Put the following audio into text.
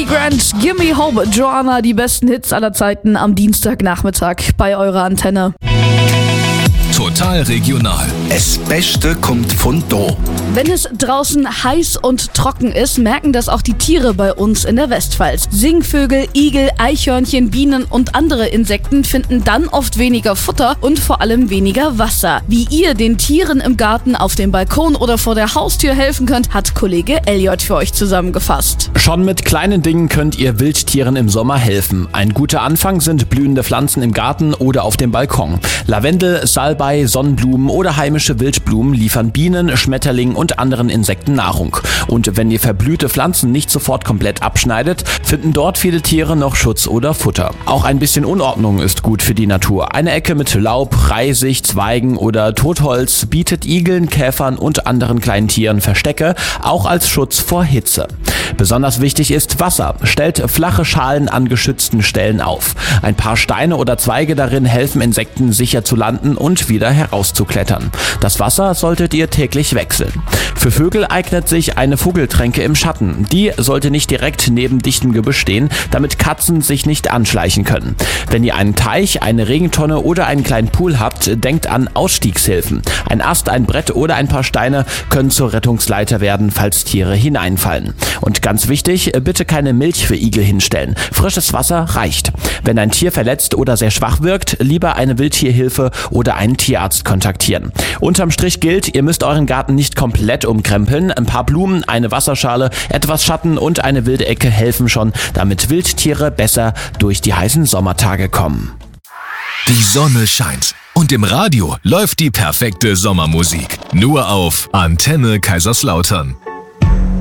City Grant, Gimme Hope, Joanna, die besten Hits aller Zeiten am Dienstagnachmittag bei eurer Antenne. Total regional. Das Beste kommt von da. Wenn es draußen heiß und trocken ist, merken das auch die Tiere bei uns in der Westpfalz. Singvögel, Igel, Eichhörnchen, Bienen und andere Insekten finden dann oft weniger Futter und vor allem weniger Wasser. Wie ihr den Tieren im Garten, auf dem Balkon oder vor der Haustür helfen könnt, hat Kollege Elliot für euch zusammengefasst. Schon mit kleinen Dingen könnt ihr Wildtieren im Sommer helfen. Ein guter Anfang sind blühende Pflanzen im Garten oder auf dem Balkon. Lavendel, Salbei, Sonnenblumen oder heimische Wildblumen liefern Bienen, Schmetterlingen und anderen Insekten Nahrung. Und wenn ihr verblühte Pflanzen nicht sofort komplett abschneidet, finden dort viele Tiere noch Schutz oder Futter. Auch ein bisschen Unordnung ist gut für die Natur. Eine Ecke mit Laub, Reisig, Zweigen oder Totholz bietet Igeln, Käfern und anderen kleinen Tieren Verstecke, auch als Schutz vor Hitze. Besonders wichtig ist Wasser. Stellt flache Schalen an geschützten Stellen auf. Ein paar Steine oder Zweige darin helfen Insekten sicher zu landen und wieder herauszuklettern. Das Wasser solltet ihr täglich wechseln. Für Vögel eignet sich eine Vogeltränke im Schatten. Die sollte nicht direkt neben dichtem Gebüsch stehen, damit Katzen sich nicht anschleichen können. Wenn ihr einen Teich, eine Regentonne oder einen kleinen Pool habt, denkt an Ausstiegshilfen. Ein Ast, ein Brett oder ein paar Steine können zur Rettungsleiter werden, falls Tiere hineinfallen. Und ganz wichtig, bitte keine Milch für Igel hinstellen. Frisches Wasser reicht. Wenn ein Tier verletzt oder sehr schwach wirkt, lieber eine Wildtierhilfe oder einen Tierarzt kontaktieren. Unterm Strich gilt, ihr müsst euren Garten nicht komplett umkrempeln. Ein paar Blumen, eine Wasserschale, etwas Schatten und eine wilde Ecke helfen schon, damit Wildtiere besser durch die heißen Sommertage kommen. Die Sonne scheint und im Radio läuft die perfekte Sommermusik. Nur auf Antenne Kaiserslautern.